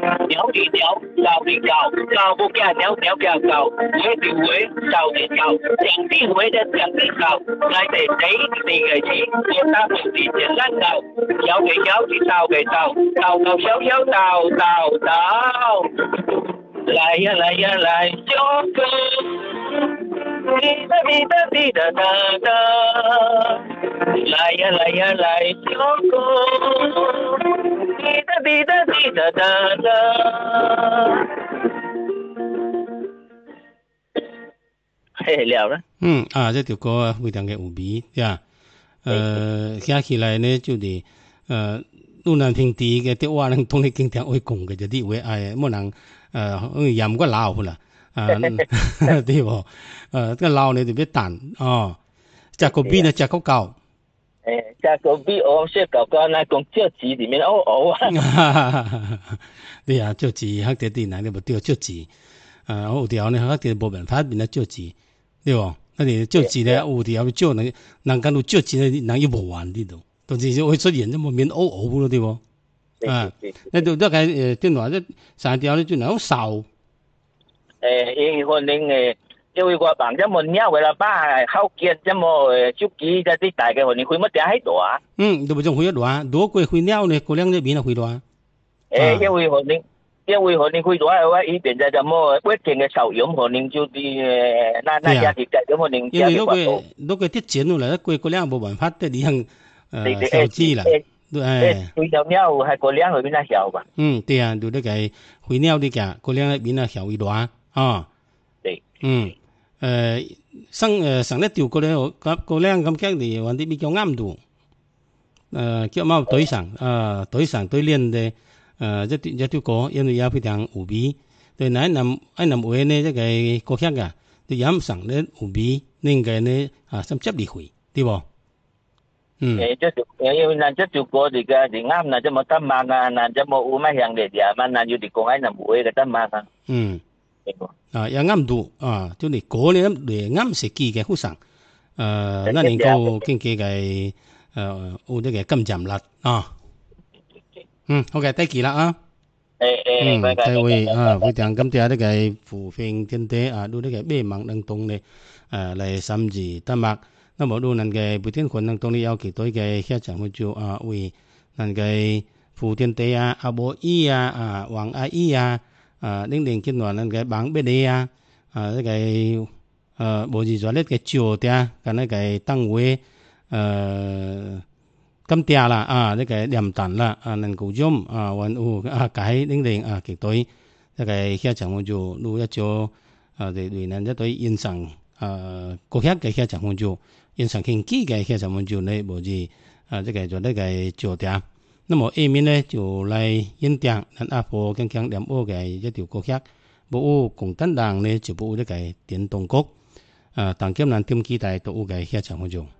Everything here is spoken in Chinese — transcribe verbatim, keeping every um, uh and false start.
鸟的鸟，狗的狗，狗不叫鸟，鸟叫狗，尾的尾，狗的狗，讲的尾的讲的狗，来的谁地嘅字，我打不是简单狗，有嘅有，是鬥嘅鬥，鬥鬥小小鬥鬥鬥，來呀來呀來，小狗，滴答滴答滴答答答，來呀來呀來，小狗，滴答滴答滴答答答。嘿，了啦。 嗯啊，这条歌非常嘅有味，呀，呃，听起来呢就是呃，路南平地嘅啲話咧，同你經常會講嘅就啲話，誒，冇人誒，又唔個鬧啦，啊，對喎，誒，個鬧你就別彈哦，只個邊啊，只個狗。 誒，只個邊我識狗狗那講腳趾裡面哦哦啊。 對啊，腳趾黑啲啲，嗱你冇掉腳趾，啊，有條呢黑啲冇辦法變得腳趾。對喎，那你腳趾咧有條腳能能夠到腳趾咧，能要無完啲度，到時會出現咗冇面嘔嘔咯，對喎。啊，你到都係誒，點話咧？成條咧就能好瘦。 誒，因可能誒，因為我幫咗門鳥為啦，把好見咗冇誒，足機嗰啲大嘅可能會乜嘢喺度啊？ 嗯，都唔仲會一段，如果佢會鳥咧，嗰兩隻邊啊會段。 誒，因為可能。因為可能佢多嘅話，依邊就就冇穩定嘅受用，可能就啲誒，那那家啲嘅可能因為嗰個嗰個啲錢落嚟，嗰個量冇辦法得你行誒受資啦。 誒，佢有鳥係個量去邊度小吧？ 嗯，對啊，就呢個會鳥啲嘅個量喺邊啊小一段啊。 對， 嗯，誒生誒生一條個咧，個個量咁激烈，或者比較啱度。誒叫貓對上啊，對上對練嘅。呃，這這條歌因為也非常有味，對，那南那南話呢，這個國客啊，對飲上咧有味，應該呢啊，甚接離回，對不？嗯。誒，這條因為那這條歌嚟嘅，係啱那這麼得慢啊，那這麼有乜樣嘅嘢，乜那要嚟講喺南話嘅得慢啊。 嗯。啊，也啱度啊，就嚟歌咧嚟啱設計嘅好上，誒，那能夠經濟嘅誒有呢個金針率啊。嗯，好嘅，得記啦啊。 誒誒， 嗯，再會啊，非常感謝呢個扶貧天地啊，do呢個咩忙能動咧，誒嚟審議得麥，那麼do能嘅扶天群能動咧有幾多嘅協助去做啊，為能嘅扶天地啊，阿伯姨啊，啊黃阿姨啊，啊零零見話能嘅幫俾你啊，啊呢個誒無字咗呢個照啲，咁呢個單位誒。咁嗲啦啊，呢個念단啦啊，能夠用啊，運有啊解零零啊，極對呢個協長我就錄一招啊，對對，呢一對現場啊，國協嘅協長我就現場經紀嘅協長我就呢無字啊，呢個就呢個照嗲。那麼下面呢就嚟演講，咱阿婆強強念我嘅一條國協，冇共產黨呢就冇呢個電動局啊，當今咱點期待都有嘅協長我就。